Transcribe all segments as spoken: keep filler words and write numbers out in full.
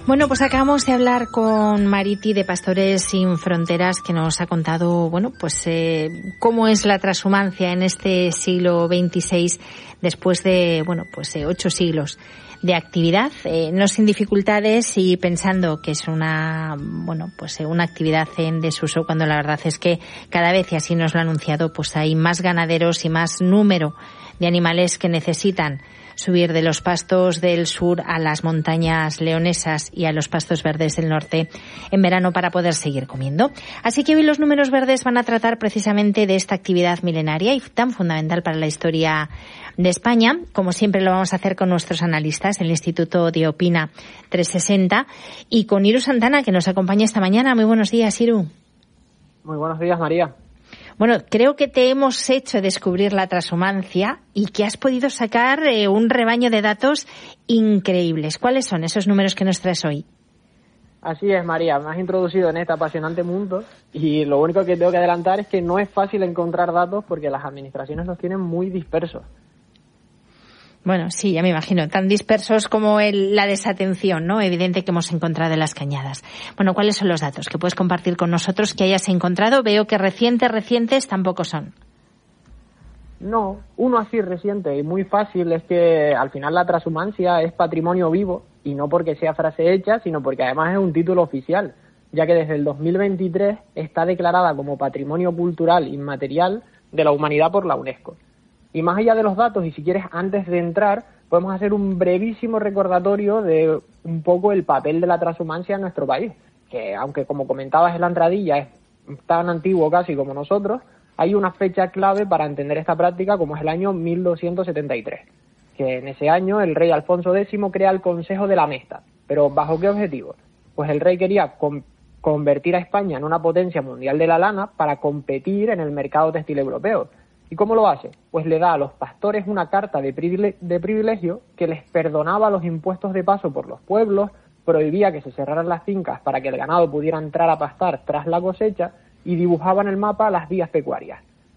Bueno, pues acabamos de hablar con Mariti de Pastores Sin Fronteras, que nos ha contado, bueno, pues eh, cómo es la transhumancia en este siglo veintiséis, después de, bueno, pues eh, ocho siglos de actividad, eh, no sin dificultades y pensando que es una, bueno, pues eh, una actividad en desuso, cuando la verdad es que cada vez, y así nos lo ha anunciado, pues hay más ganaderos y más número de animales que necesitan subir de los pastos del sur a las montañas leonesas y a los pastos verdes del norte en verano para poder seguir comiendo. Así que hoy los números verdes van a tratar precisamente de esta actividad milenaria y tan fundamental para la historia de España. Como siempre lo vamos a hacer con nuestros analistas del Instituto de Opina trescientos sesenta y con Iru Santana, que nos acompaña esta mañana. Muy buenos días, Iru. Muy buenos días, María. Bueno, creo que te hemos hecho descubrir la transhumancia y que has podido sacar eh, un rebaño de datos increíbles. ¿Cuáles son esos números que nos traes hoy? Así es, María. Me has introducido en este apasionante mundo y lo único que tengo que adelantar es que no es fácil encontrar datos porque las administraciones los tienen muy dispersos. Bueno, sí, ya me imagino, tan dispersos como el, la desatención, ¿no? Evidente que hemos encontrado en las cañadas. Bueno, ¿cuáles son los datos que puedes compartir con nosotros que hayas encontrado? Veo que recientes, recientes tampoco son. No, uno así reciente y muy fácil es que al final la transhumancia es patrimonio vivo y no porque sea frase hecha, sino porque además es un título oficial, ya que desde el dos mil veintitrés está declarada como patrimonio cultural inmaterial de la humanidad por la UNESCO. Y más allá de los datos, y si quieres, antes de entrar, podemos hacer un brevísimo recordatorio de un poco el papel de la transhumancia en nuestro país, que aunque, como comentabas en la entradilla, es tan antiguo casi como nosotros, hay una fecha clave para entender esta práctica, como es el año mil doscientos setenta y tres, que en ese año el rey Alfonso X crea el Consejo de la Mesta. ¿Pero bajo qué objetivo? Pues el rey quería con- convertir a España en una potencia mundial de la lana para competir en el mercado textil europeo. ¿Y cómo lo hace? Pues le da a los pastores una carta de privilegio que les perdonaba los impuestos de paso por los pueblos, prohibía que se cerraran las fincas para que el ganado pudiera entrar a pastar tras la cosecha y dibujaba en el mapa las vías pecuarias.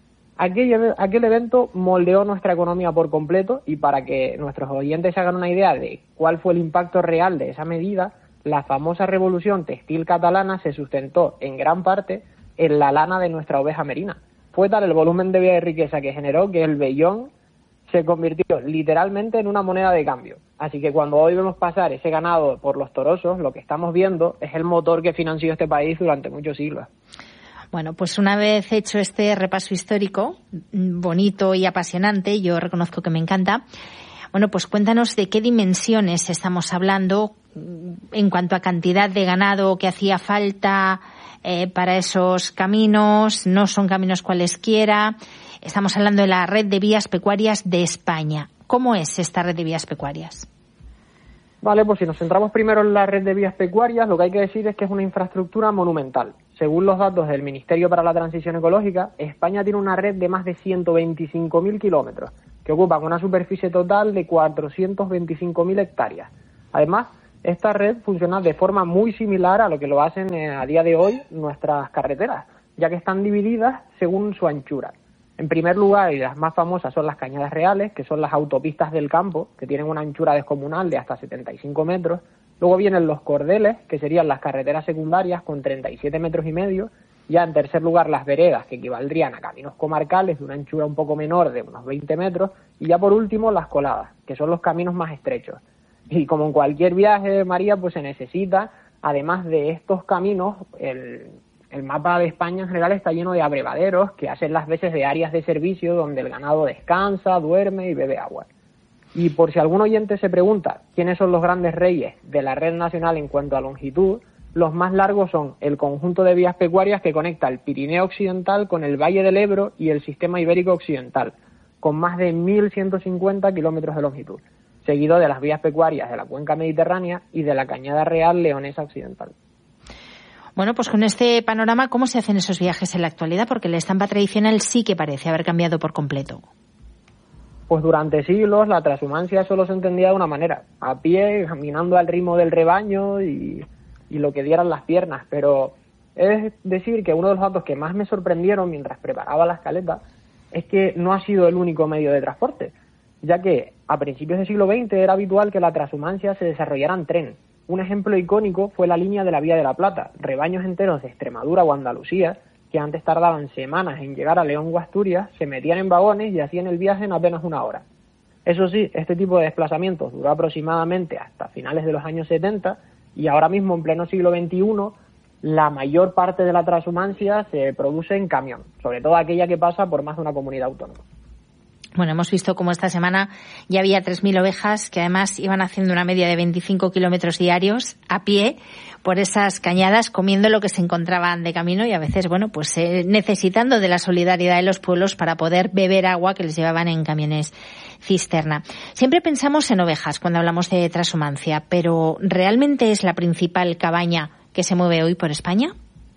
Aquel, aquel evento moldeó nuestra economía por completo y para que nuestros oyentes se hagan una idea de cuál fue el impacto real de esa medida, la famosa revolución textil catalana se sustentó en gran parte en la lana de nuestra oveja merina. Fue tal el volumen de vida y riqueza que generó que el vellón se convirtió literalmente en una moneda de cambio. Así que cuando hoy vemos pasar ese ganado por los torosos, lo que estamos viendo es el motor que financió este país durante muchos siglos. Bueno, pues una vez hecho este repaso histórico, bonito y apasionante, yo reconozco que me encanta, bueno, pues cuéntanos de qué dimensiones estamos hablando en cuanto a cantidad de ganado que hacía falta eh, para esos caminos. No son caminos cualesquiera. Estamos hablando de la red de vías pecuarias de España. ¿Cómo es esta red de vías pecuarias? Vale, pues si nos centramos primero en la red de vías pecuarias, lo que hay que decir es que es una infraestructura monumental. Según los datos del Ministerio para la Transición Ecológica, España tiene una red de más de ciento veinticinco mil kilómetros, que ocupan una superficie total de cuatrocientos veinticinco mil hectáreas. Además, esta red funciona de forma muy similar a lo que lo hacen eh, a día de hoy nuestras carreteras, ya que están divididas según su anchura. En primer lugar, y las más famosas son las cañadas reales, que son las autopistas del campo, que tienen una anchura descomunal de hasta setenta y cinco metros. Luego vienen los cordeles, que serían las carreteras secundarias con treinta y siete metros y medio. Ya en tercer lugar las veredas, que equivaldrían a caminos comarcales de una anchura un poco menor de unos veinte metros. Y ya por último las coladas, que son los caminos más estrechos. Y como en cualquier viaje, María, pues se necesita, además de estos caminos, el, el mapa de España en general está lleno de abrevaderos que hacen las veces de áreas de servicio donde el ganado descansa, duerme y bebe agua. Y por si algún oyente se pregunta quiénes son los grandes reyes de la red nacional en cuanto a longitud, los más largos son el conjunto de vías pecuarias que conecta el Pirineo Occidental con el Valle del Ebro y el Sistema Ibérico Occidental, con más de mil ciento cincuenta kilómetros de longitud, seguido de las vías pecuarias de la cuenca mediterránea y de la Cañada Real Leonesa Occidental. Bueno, pues con este panorama, ¿cómo se hacen esos viajes en la actualidad? Porque la estampa tradicional sí que parece haber cambiado por completo. Pues durante siglos la transhumancia solo se entendía de una manera, a pie, caminando al ritmo del rebaño y, y lo que dieran las piernas, pero es decir que uno de los datos que más me sorprendieron mientras preparaba la escaleta es que no ha sido el único medio de transporte, ya que a principios del siglo veinte era habitual que la transhumancia se desarrollara en tren, Un ejemplo icónico fue la línea de la Vía de la Plata, rebaños enteros de Extremadura o Andalucía, que antes tardaban semanas en llegar a León o Asturias, se metían en vagones y hacían el viaje en apenas una hora. Eso sí, este tipo de desplazamientos duró aproximadamente hasta finales de los años setenta, y ahora mismo, en pleno siglo veintiuno, la mayor parte de la transhumancia se produce en camión, sobre todo aquella que pasa por más de una comunidad autónoma. Bueno, hemos visto cómo esta semana ya había tres mil ovejas que además iban haciendo una media de veinticinco kilómetros diarios a pie por esas cañadas, comiendo lo que se encontraban de camino y a veces, bueno, pues eh, necesitando de la solidaridad de los pueblos para poder beber agua que les llevaban en camiones cisterna. Siempre pensamos en ovejas cuando hablamos de transhumancia, pero ¿realmente es la principal cabaña que se mueve hoy por España?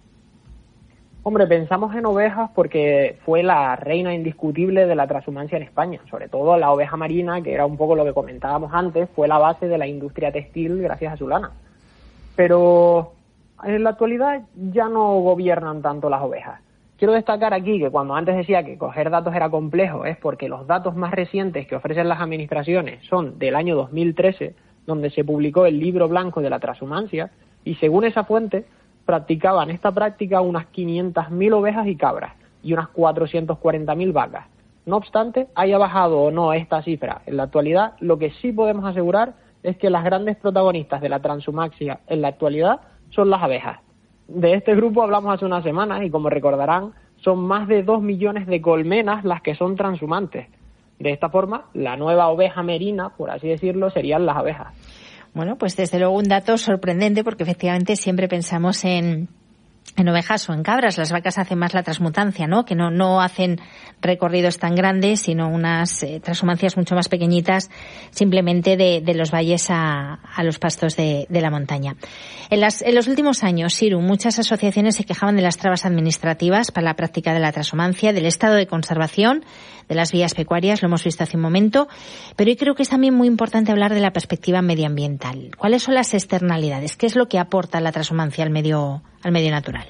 Hombre, pensamos en ovejas porque fue la reina indiscutible de la transhumancia en España. Sobre todo la oveja marina, que era un poco lo que comentábamos antes, fue la base de la industria textil gracias a su lana. Pero en la actualidad ya no gobiernan tanto las ovejas. Quiero destacar aquí que cuando antes decía que coger datos era complejo, es porque los datos más recientes que ofrecen las administraciones son del año dos mil trece, donde se publicó el Libro Blanco de la Transhumancia, y según esa fuente, practicaban esta práctica unas quinientas mil ovejas y cabras y unas cuatrocientas cuarenta mil vacas. No obstante, haya bajado o no esta cifra en la actualidad, lo que sí podemos asegurar es que las grandes protagonistas de la transhumancia en la actualidad son las abejas. De este grupo hablamos hace unas semanas y, como recordarán, son más de dos millones de colmenas las que son transhumantes. De esta forma, la nueva oveja merina, por así decirlo, serían las abejas. Bueno, pues desde luego un dato sorprendente porque efectivamente siempre pensamos en, en ovejas o en cabras. Las vacas hacen más la transmutancia, ¿no? Que no, no hacen recorridos tan grandes, sino unas eh, transhumancias mucho más pequeñitas, simplemente de, de los valles a, a los pastos de, de la montaña. En, las, en los últimos años, Siru, muchas asociaciones se quejaban de las trabas administrativas para la práctica de la transhumancia, del estado de conservación de las vías pecuarias, lo hemos visto hace un momento, pero hoy creo que es también muy importante hablar de la perspectiva medioambiental. ¿Cuáles son las externalidades? ¿Qué es lo que aporta la transhumancia al medio, al medio natural?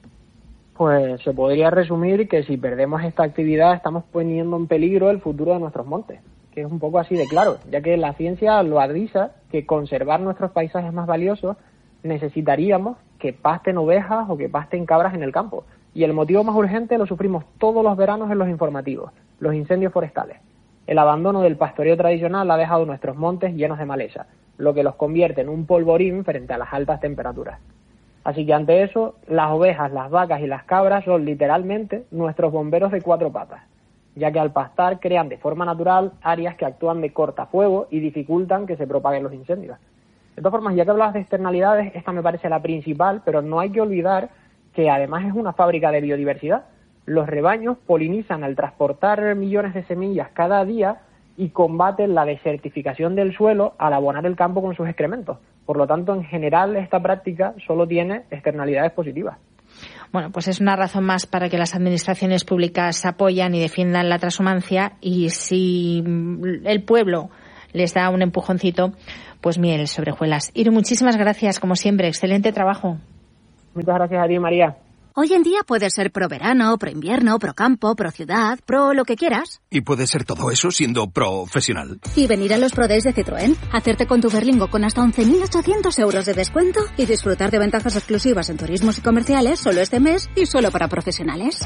Pues se podría resumir que si perdemos esta actividad estamos poniendo en peligro el futuro de nuestros montes, que es un poco así de claro, ya que la ciencia lo avisa que conservar nuestros paisajes más valiosos necesitaríamos que pasten ovejas o que pasten cabras en el campo. Y el motivo más urgente lo sufrimos todos los veranos en los informativos, los incendios forestales. El abandono del pastoreo tradicional ha dejado nuestros montes llenos de maleza, lo que los convierte en un polvorín frente a las altas temperaturas. Así que ante eso, las ovejas, las vacas y las cabras son literalmente nuestros bomberos de cuatro patas, ya que al pastar crean de forma natural áreas que actúan de cortafuego y dificultan que se propaguen los incendios. De todas formas, ya que hablabas de externalidades, esta me parece la principal, pero no hay que olvidar que además es una fábrica de biodiversidad. Los rebaños polinizan al transportar millones de semillas cada día y combaten la desertificación del suelo al abonar el campo con sus excrementos. Por lo tanto, en general, esta práctica solo tiene externalidades positivas. Bueno, pues es una razón más para que las administraciones públicas apoyan y defiendan la transhumancia, y si el pueblo les da un empujoncito, pues miel sobre hojuelas. Iru, muchísimas gracias, como siempre. Excelente trabajo. Muchas gracias a ti, María. Hoy en día puedes ser pro verano, pro invierno, pro campo, pro ciudad, pro lo que quieras. Y puedes ser todo eso siendo profesional. Y venir a los Pro Days de Citroën, hacerte con tu Berlingo con hasta once mil ochocientos euros de descuento y disfrutar de ventajas exclusivas en turismos y comerciales solo este mes y solo para profesionales.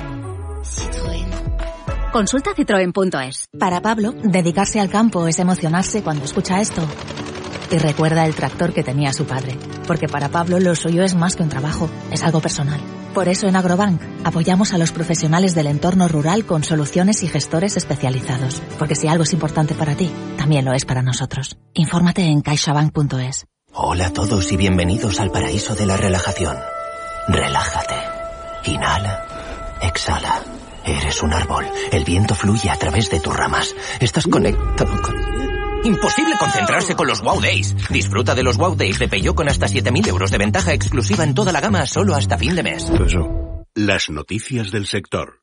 Citroën. Consulta citroen punto es. Para Pablo, dedicarse al campo es emocionarse cuando escucha esto. Y recuerda el tractor que tenía su padre. Porque para Pablo lo suyo es más que un trabajo, es algo personal. Por eso en Agrobank apoyamos a los profesionales del entorno rural con soluciones y gestores especializados. Porque si algo es importante para ti, también lo es para nosotros. Infórmate en caixabank punto es. Hola a todos y bienvenidos al paraíso de la relajación. Relájate. Inhala. Exhala. Eres un árbol. El viento fluye a través de tus ramas. Estás conectado con... Imposible concentrarse con los Wow Days. Disfruta de los Wow Days de Peugeot con hasta siete mil euros de ventaja exclusiva en toda la gama solo hasta fin de mes. Las noticias del sector.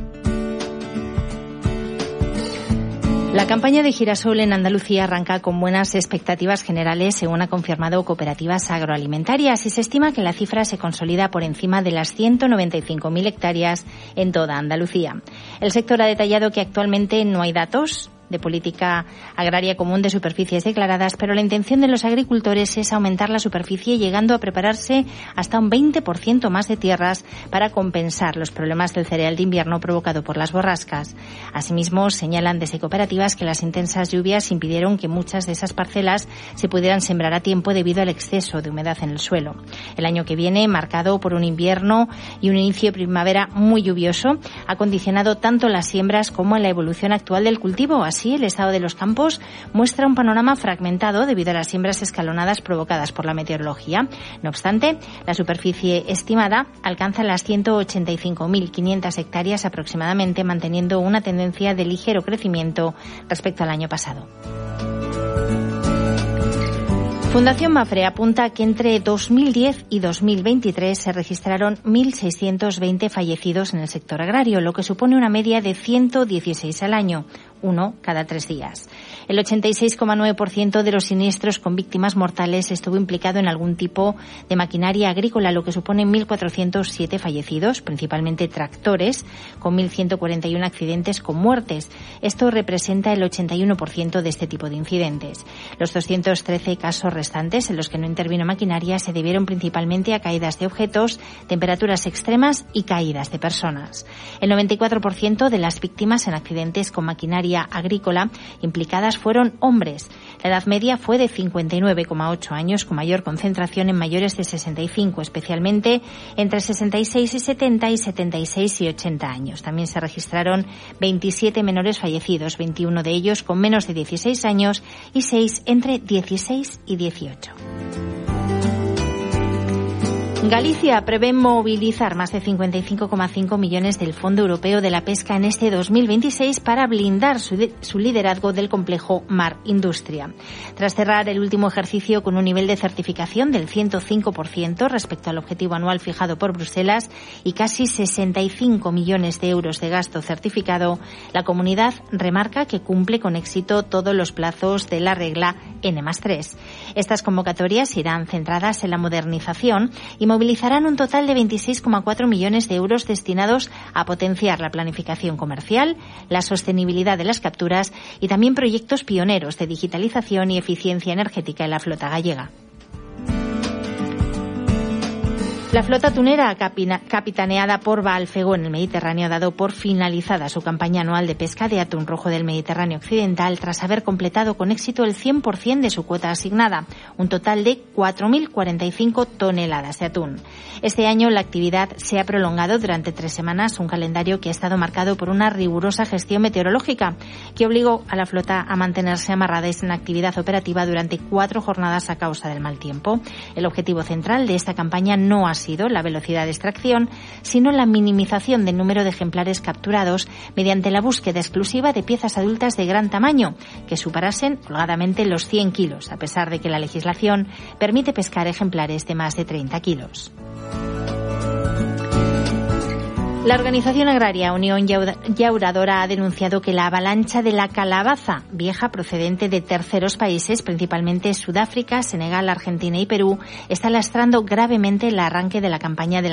La campaña de girasol en Andalucía arranca con buenas expectativas generales, según ha confirmado Cooperativas Agroalimentarias, y se estima que la cifra se consolida por encima de las ciento noventa y cinco mil hectáreas en toda Andalucía. El sector ha detallado que actualmente no hay datos de política agraria común de superficies declaradas, pero la intención de los agricultores es aumentar la superficie, llegando a prepararse hasta un veinte por ciento más de tierras para compensar los problemas del cereal de invierno provocado por las borrascas. Asimismo, señalan desde cooperativas que las intensas lluvias impidieron que muchas de esas parcelas se pudieran sembrar a tiempo debido al exceso de humedad en el suelo. El año que viene, marcado por un invierno y un inicio de primavera muy lluvioso, ha condicionado tanto las siembras como la evolución actual del cultivo. Así, el estado de los campos muestra un panorama fragmentado debido a las siembras escalonadas provocadas por la meteorología. No obstante, la superficie estimada alcanza las ciento ochenta y cinco mil quinientas hectáreas aproximadamente, manteniendo una tendencia de ligero crecimiento respecto al año pasado. Fundación Mapfre apunta que entre dos mil diez y dos mil veintitrés se registraron mil seiscientos veinte fallecidos en el sector agrario, lo que supone una media de ciento dieciséis al año, uno cada tres días. El ochenta y seis coma nueve por ciento de los siniestros con víctimas mortales estuvo implicado en algún tipo de maquinaria agrícola, lo que supone mil cuatrocientos siete fallecidos, principalmente tractores, con mil ciento cuarenta y uno accidentes con muertes. Esto representa el ochenta y uno por ciento de este tipo de incidentes. Los doscientos trece casos restantes en los que no intervino maquinaria se debieron principalmente a caídas de objetos, temperaturas extremas y caídas de personas. El noventa y cuatro por ciento de las víctimas en accidentes con maquinaria agrícola implicadas fueron hombres. La edad media fue de cincuenta y nueve coma ocho años, con mayor concentración en mayores de sesenta y cinco, especialmente entre sesenta y seis y setenta y setenta y seis y ochenta años. También se registraron veintisiete menores fallecidos, veintiuno de ellos con menos de dieciséis años y seis entre dieciséis y dieciocho. Galicia prevé movilizar más de cincuenta y cinco coma cinco millones del Fondo Europeo de la Pesca en este dos mil veintiséis para blindar su, de, su liderazgo del complejo Mar Industria. Tras cerrar el último ejercicio con un nivel de certificación del ciento cinco por ciento respecto al objetivo anual fijado por Bruselas y casi sesenta y cinco millones de euros de gasto certificado, la comunidad remarca que cumple con éxito todos los plazos de la regla ene más tres. Estas convocatorias irán centradas en la modernización y movilizarán un total de veintiséis coma cuatro millones de euros destinados a potenciar la planificación comercial, la sostenibilidad de las capturas y también proyectos pioneros de digitalización y eficiencia energética en la flota gallega. La flota tunera capitaneada por Valfego en el Mediterráneo ha dado por finalizada su campaña anual de pesca de atún rojo del Mediterráneo occidental tras haber completado con éxito el cien por ciento de su cuota asignada, un total de cuatro mil cuarenta y cinco toneladas de atún. Este año la actividad se ha prolongado durante tres semanas, un calendario que ha estado marcado por una rigurosa gestión meteorológica que obligó a la flota a mantenerse amarrada y sin actividad operativa durante cuatro jornadas a causa del mal tiempo. El objetivo central de esta campaña no ha sido la velocidad de extracción, sino la minimización del número de ejemplares capturados mediante la búsqueda exclusiva de piezas adultas de gran tamaño que superasen holgadamente los cien kilos, a pesar de que la legislación permite pescar ejemplares de más de treinta kilos. La organización agraria Unión Llauradora ha denunciado que la avalancha de la calabaza vieja procedente de terceros países, principalmente Sudáfrica, Senegal, Argentina y Perú, está lastrando gravemente el arranque de la campaña de la